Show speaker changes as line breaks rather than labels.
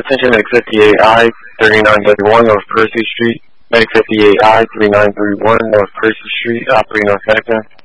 Attention Medic 58I, 3931 North Percy Street. Medic 58I, 3931 North Percy Street, operating on Connector.